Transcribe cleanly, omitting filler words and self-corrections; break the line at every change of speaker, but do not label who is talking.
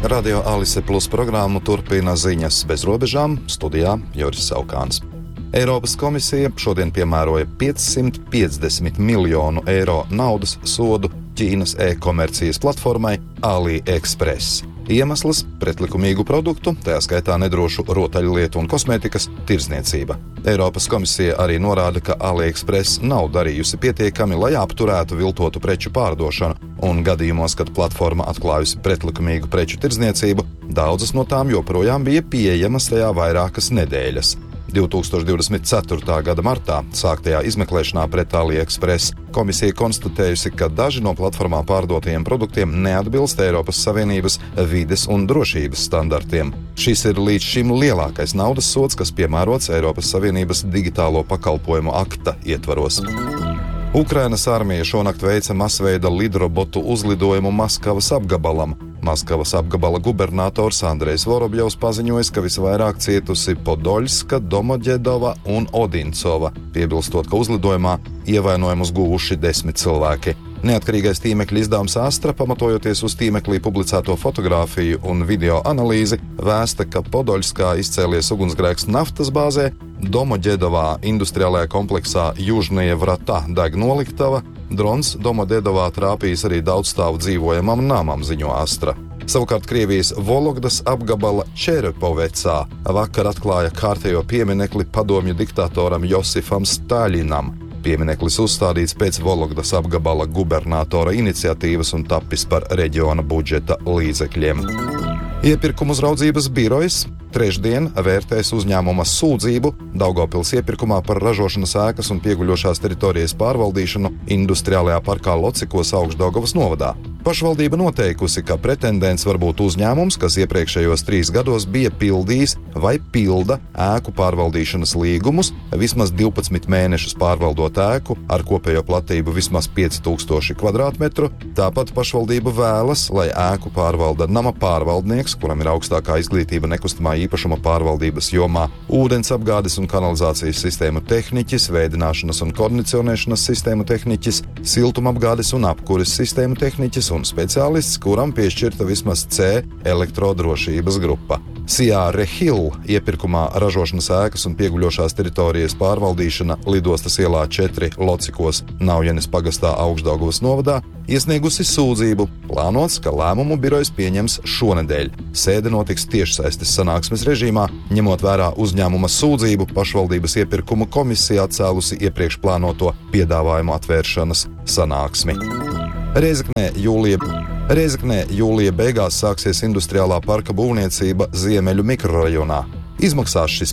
Radio Alise Plus programmu turpina ziņas bez robežām, studijā Joris Saukāns. Eiropas komisija šodien piemēroja 550 miljonu eiro naudas sodu Ķīnas e-komercijas platformai AliExpress. Iemesls - pretlikumīgu produktu, tajā skaitā nedrošu rotaļlietu un kosmētikas tirdzniecība. Eiropas komisija arī norāda, ka AliExpress nav darījusi pietiekami, lai apturētu viltotu preču pārdošanu, un gadījumos, kad platforma atklājusi pretlikumīgu preču tirdzniecību, daudzas no tām joprojām bija pieejamas tajā vairākas nedēļas. 2024. gada martā sāktajā izmeklēšanā pret AliExpress komisija konstatējusi, ka daži no platformā pārdotajiem produktiem neatbilst Eiropas Savienības vides un drošības standartiem. Šis ir līdz šim lielākais naudas sods, kas piemērots Eiropas Savienības digitālo pakalpojumu akta ietvaros. Ukrainas armija šonakt veica masveida lidrobotu uzlidojumu Maskavas apgabalam. Maskavas apgabala gubernators Andrejs Vorobjovs paziņoja, ka visvairāk cietusi Podoļska, Domoģedova un Odincova, piebilstot, ka uzlidojumā ievainojumus guvuši 10 cilvēki. Neatkarīgais tīmekļa izdevums Astra, pamatojoties uz tīmeklī publicēto fotogrāfiju un video analīzi, vēsta, ka Podoļskā izcēlies ugunsgrēks naftas bāzē, Domoģedovā industriālajā kompleksā Južnie Vrata deg noliktava, drons Domoģedovā trāpījis arī daudzstāvu dzīvojamam namam, ziņo Astra. Savukārt Krievijas Vologdas apgabala Čerepovecā vakar atklāja kārtējo pieminekli padomju diktatoram Josifam Staļinam. Piemineklis uzstādīts pēc Vologdas apgabala gubernatora iniciatīvas un tapis par reģiona budžeta līdzekļiem. Iepirkuma uzraudzības birojs trešdien vērtēs uzņēmuma sūdzību Daugavpils iepirkumā par ražošanas ēkas un pieguļošās teritorijas pārvaldīšanu industriālajā parkā Locikos Augšdaugavas novadā. Pašvaldība noteikusi, ka pretendents var būt uzņēmums, kas iepriekšējos 3 gados bija pildījis vai pilda ēku pārvaldīšanas līgumus, vismaz 12 mēnešus pārvaldot ēku ar kopējo platību vismaz 5000 kvadrātmetru. Tāpat pašvaldība vēlas, lai ēku pārvalda nama pārvaldnieks, kuram ir augstākā izglītība nekustamā īpašuma pārvaldības jomā, ūdens apgādes un kanalizācijas sistēmu tehniķis, vēdināšanas un kondicionēšanas sistēmu tehniķis, siltumapgādes un apkures sistēmu tehniķis un speciālists, kuram piešķirta vismaz C elektrodrošības grupa. Sijā Rehil iepirkumā ražošanas ēkas un pieguļošās teritorijas pārvaldīšana Lidostas ielā 4 Locikos Naujenes pagastā Augšdaugavas novadā iesniegusi sūdzību. Plānots, ka lēmumu birojs pieņems šonedēļ. Sēde notiks tiešsaistes sanāksmes režīmā, ņemot vērā uzņēmuma sūdzību, pašvaldības iepirkumu komisija atcēlusi iepriekš plānoto piedāvājumu atvēršanas sanāksmi. Rēzeknē jūlija beigās sāksies industriālā parka būvniecība Ziemeļu mikrorajonā. Izmaksās šis